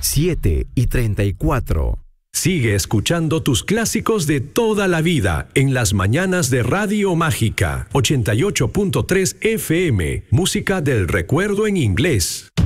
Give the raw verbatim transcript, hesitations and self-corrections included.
siete y treinta y cuatro. Sigue escuchando tus clásicos de toda la vida en las mañanas de Radio Mágica ochenta y ocho punto tres F M, música del recuerdo en inglés.